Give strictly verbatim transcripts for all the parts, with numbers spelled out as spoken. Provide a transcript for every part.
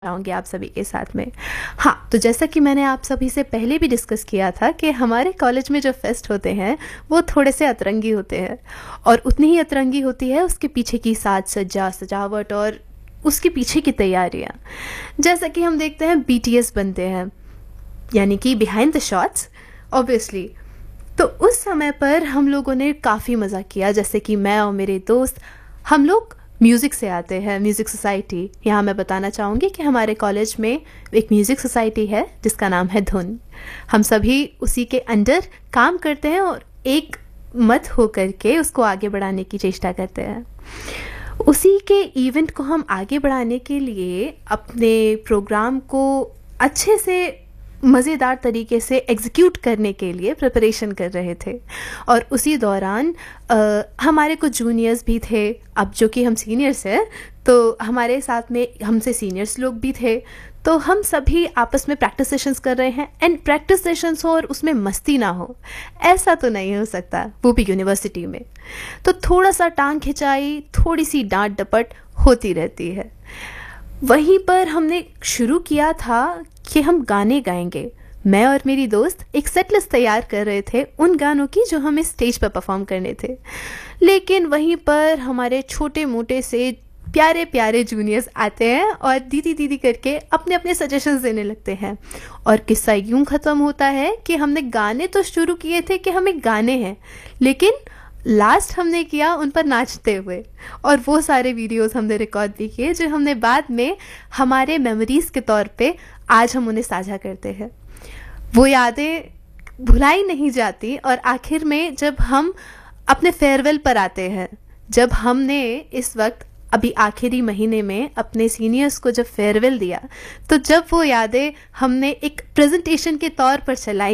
आऊँगी आप सभी के साथ में। हाँ, तो जैसा कि मैंने आप सभी से पहले भी डिस्कस किया था कि हमारे कॉलेज में जो फेस्ट होते हैं वो थोड़े से अतरंगी होते हैं और उतनी ही अतरंगी होती है उसके पीछे की साज सज्जा सजावट और उसके पीछे की तैयारियाँ। जैसा कि हम देखते हैं बीटीएस बनते हैं, यानी कि बिहाइंड द शॉट्स ऑब्वियसली। तो उस समय पर हम लोगों ने काफ़ी मज़ा किया, जैसे कि मैं और मेरे दोस्त, हम लोग म्यूज़िक से आते हैं, म्यूज़िक सोसाइटी। यहाँ मैं बताना चाहूँगी कि हमारे कॉलेज में एक म्यूज़िक सोसाइटी है जिसका नाम है धुन। हम सभी उसी के अंडर काम करते हैं और एक मत हो करके उसको आगे बढ़ाने की चेष्टा करते हैं। उसी के इवेंट को हम आगे बढ़ाने के लिए अपने प्रोग्राम को अच्छे से मज़ेदार तरीके से एग्जीक्यूट करने के लिए प्रिपरेशन कर रहे थे और उसी दौरान आ, हमारे कुछ जूनियर्स भी थे। अब जो कि हम सीनियर्स हैं तो हमारे साथ में हमसे सीनियर्स लोग भी थे, तो हम सभी आपस में प्रैक्टिस सेशंस कर रहे हैं। एंड प्रैक्टिस सेशंस हो और उसमें मस्ती ना हो, ऐसा तो नहीं हो सकता, वो भी यूनिवर्सिटी में। तो थोड़ा सा टांग खिंचाई, थोड़ी सी डांट डपट होती रहती है। वहीं पर हमने शुरू किया था कि हम गाने गाएंगे। मैं और मेरी दोस्त एक सेट लिस्ट तैयार कर रहे थे उन गानों की जो हमें स्टेज पर परफॉर्म करने थे, लेकिन वहीं पर हमारे छोटे मोटे से प्यारे प्यारे जूनियर्स आते हैं और दीदी दीदी करके अपने अपने सजेशंस देने लगते हैं। और किस्सा यूं ख़त्म होता है कि हमने गाने तो शुरू किए थे कि हमें गाने हैं, लेकिन लास्ट हमने किया उन पर नाचते हुए। और वो सारे वीडियोस हमने रिकॉर्ड भी किए जो हमने बाद में हमारे मेमोरीज़ के तौर पे आज हम उन्हें साझा करते हैं। वो यादें भुलाई नहीं जाती। और आखिर में जब हम अपने फेयरवेल पर आते हैं, जब हमने इस वक्त अभी आखिरी महीने में अपने सीनियर्स को जब फेयरवेल दिया, तो जब वो यादें हमने एक प्रेजेंटेशन के तौर पर चलाई,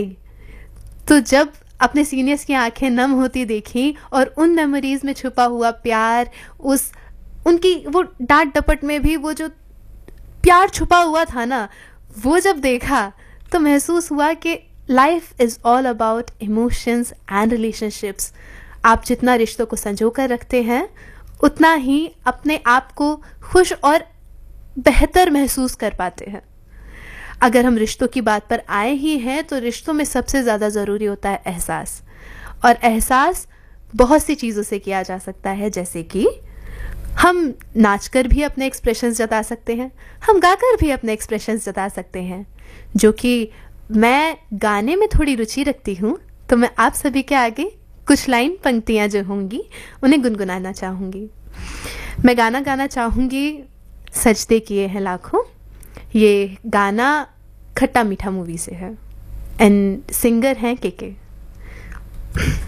तो जब अपने सीनियर्स की आंखें नम होती देखी और उन मेमोरीज में छुपा हुआ प्यार, उस उनकी वो डांट डपट में भी वो जो प्यार छुपा हुआ था ना, वो जब देखा तो महसूस हुआ कि life is all about emotions and relationships. आप जितना रिश्तों को संजो कर रखते हैं उतना ही अपने आप को खुश और बेहतर महसूस कर पाते हैं। अगर हम रिश्तों की बात पर आए ही हैं तो रिश्तों में सबसे ज़्यादा ज़रूरी होता है एहसास। और एहसास बहुत सी चीज़ों से किया जा सकता है, जैसे कि हम नाचकर भी अपने एक्सप्रेशंस जता सकते हैं, हम गाकर भी अपने एक्सप्रेशंस जता सकते हैं। जो कि मैं गाने में थोड़ी रुचि रखती हूँ, तो मैं आप सभी के आगे कुछ लाइन पंक्तियाँ जो होंगी उन्हें गुनगुनाना चाहूँगी। मैं गाना गाना चाहूँगी सजदे किए हैं लाखों। ये गाना खट्टा मीठा मूवी से है एंड सिंगर हैं के के।